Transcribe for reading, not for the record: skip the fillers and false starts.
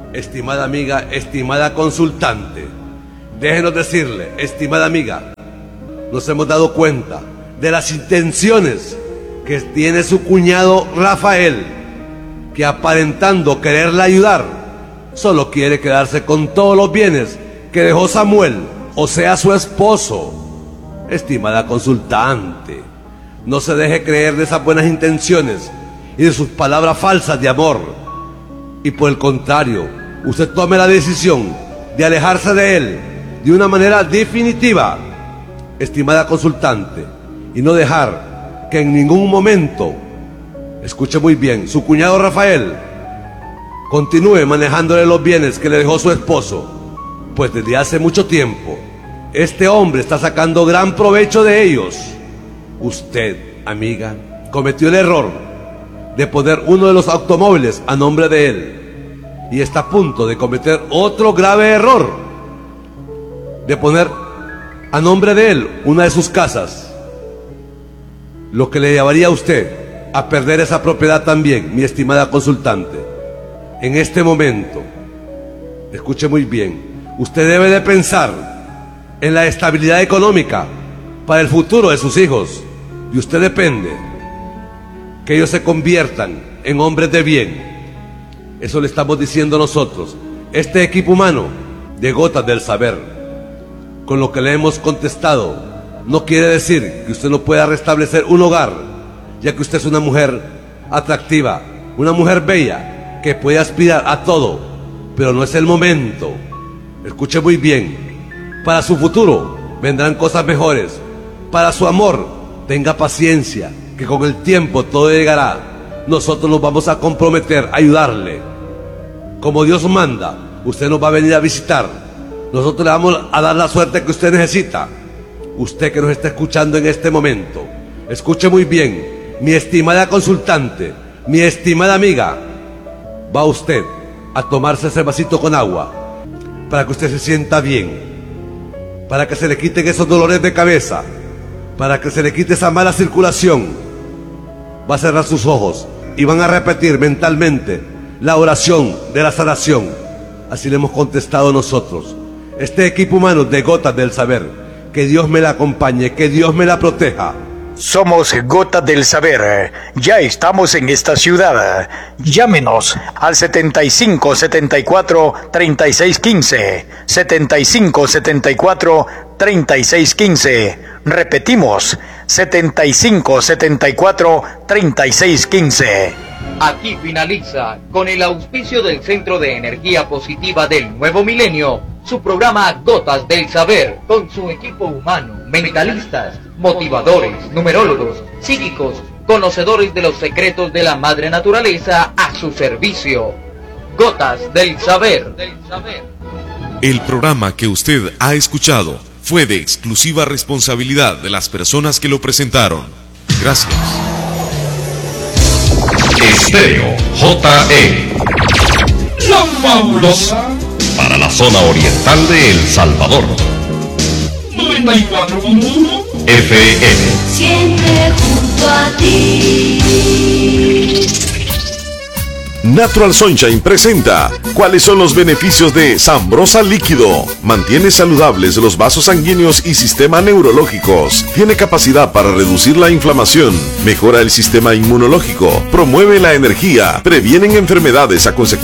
Estimada amiga, estimada consultante, déjenos decirle, estimada amiga, nos hemos dado cuenta de las intenciones que tiene su cuñado Rafael, que aparentando quererla ayudar, solo quiere quedarse con todos los bienes que dejó Samuel, o sea, su esposo. Estimada consultante, no se deje creer de esas buenas intenciones y de sus palabras falsas de amor, y por el contrario, usted tome la decisión de alejarse de él de una manera definitiva, estimada consultante, y no dejar que en ningún momento, escuche muy bien, su cuñado Rafael continúe manejándole los bienes que le dejó su esposo, pues desde hace mucho tiempo este hombre está sacando gran provecho de ellos. Usted, amiga, cometió el error de poner uno de los automóviles a nombre de él y está a punto de cometer otro grave error de poner a nombre de él una de sus casas, lo que le llevaría a usted a perder esa propiedad también, mi estimada consultante. En este momento, escuche muy bien, usted debe de pensar en la estabilidad económica para el futuro de sus hijos, y usted depende que ellos se conviertan en hombres de bien. Eso le estamos diciendo nosotros, este equipo humano de Gotas del Saber. Con lo que le hemos contestado, no quiere decir que usted no pueda restablecer un hogar, ya que usted es una mujer atractiva, una mujer bella, que puede aspirar a todo, pero no es el momento. Escuche muy bien, para su futuro vendrán cosas mejores. Para su amor, tenga paciencia, que con el tiempo todo llegará. Nosotros nos vamos a comprometer a ayudarle. Como Dios manda, usted nos va a venir a visitar. Nosotros le vamos a dar la suerte que usted necesita. Usted que nos está escuchando en este momento, escuche muy bien, mi estimada consultante, mi estimada amiga, va usted a tomarse ese vasito con agua para que usted se sienta bien, para que se le quiten esos dolores de cabeza, para que se le quite esa mala circulación. Va a cerrar sus ojos y van a repetir mentalmente la oración de la sanación. Así le hemos contestado nosotros, este equipo humano de Gotas del Saber. Que Dios me la acompañe, que Dios me la proteja. Somos Gotas del Saber, ya estamos en esta ciudad. Llámenos al 75 74 36 15, 75 74 36 15. Repetimos, 75 74 36 15. Aquí finaliza, con el auspicio del Centro de Energía Positiva del Nuevo Milenio, su programa Gotas del Saber, con su equipo humano, mentalistas, motivadores, numerólogos, psíquicos, conocedores de los secretos de la madre naturaleza a su servicio. Gotas del Saber. El programa que usted ha escuchado fue de exclusiva responsabilidad de las personas que lo presentaron. Gracias. Estéreo JE, la fabulosa, para la zona oriental de El Salvador. 94.1 FM. Siempre junto a ti. Natural Sunshine presenta ¿cuáles son los beneficios de Sambrosa Líquido? Mantiene saludables los vasos sanguíneos y sistema neurológicos. Tiene capacidad para reducir la inflamación, mejora el sistema inmunológico, promueve la energía, previenen enfermedades a consecuencia